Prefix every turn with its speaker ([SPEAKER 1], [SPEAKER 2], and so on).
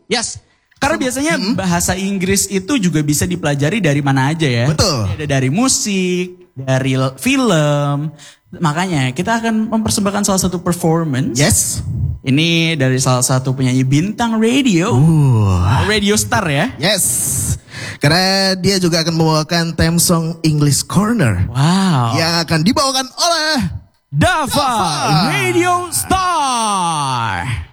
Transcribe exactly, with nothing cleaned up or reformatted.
[SPEAKER 1] Yes. Karena biasanya hmm. bahasa Inggris itu juga bisa dipelajari dari mana aja ya.
[SPEAKER 2] Betul.
[SPEAKER 1] Ada dari musik, dari film. Makanya kita akan mempersembahkan salah satu performance.
[SPEAKER 2] Yes.
[SPEAKER 1] Ini dari salah satu penyanyi bintang radio.
[SPEAKER 2] Uh.
[SPEAKER 1] Radio star ya.
[SPEAKER 2] Yes. Karena dia juga akan membawakan theme song English Corner.
[SPEAKER 1] Wow.
[SPEAKER 2] Yang akan dibawakan oleh
[SPEAKER 1] Dava, Dava. Radio Star.